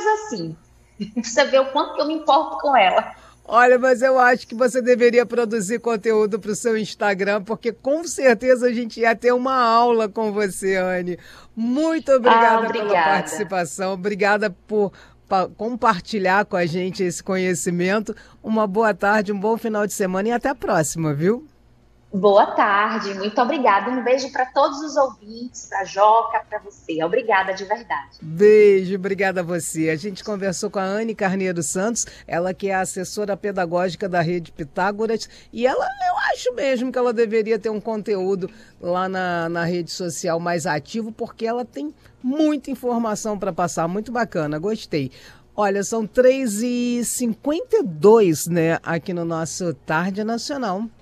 menos assim. Você vê o quanto que eu me importo com ela. Olha, mas eu acho que você deveria produzir conteúdo para o seu Instagram, porque com certeza a gente ia ter uma aula com você, Anne. Muito Ah, obrigada pela obrigada. participação, obrigada por compartilhar com a gente esse conhecimento. Uma boa tarde, um bom final de semana e até a próxima, viu? Boa tarde, muito obrigada. Um beijo para todos os ouvintes, para a Joca, para você. Obrigada de verdade. Beijo, obrigada a você. A gente conversou com a Anne Carneiro Santos, ela que é assessora pedagógica da Rede Pitágoras, e ela, eu acho mesmo que ela deveria ter um conteúdo lá na rede social mais ativo, porque ela tem muita informação para passar, muito bacana, gostei. Olha, são 3h52, né, aqui no nosso Tarde Nacional.